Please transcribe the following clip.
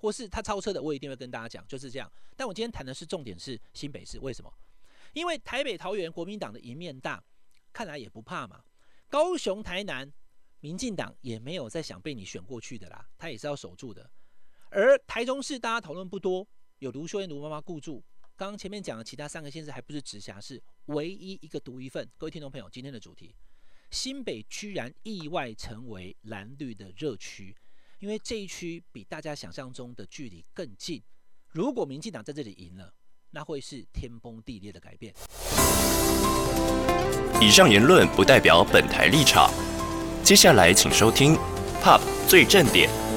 或是他超车的，我一定会跟大家讲，就是这样。但我今天谈的是重点是新北市，为什么？因为台北、桃园国民党的赢面大，看来也不怕嘛。高雄、台南，民进党也没有再想被你选过去的啦，他也是要守住的。而台中市大家讨论不多，有卢秀燕卢妈妈顾住。刚刚前面讲的其他3个县市还不是直辖市，唯一一个独一份。各位听众朋友，今天的主题，新北居然意外成为蓝绿的热区，因为这一区比大家想象中的距离更近。如果民进党在这里赢了，那会是天崩地裂的改变。 以上言论不代表本台立场。接下来请收听 POP 最正点。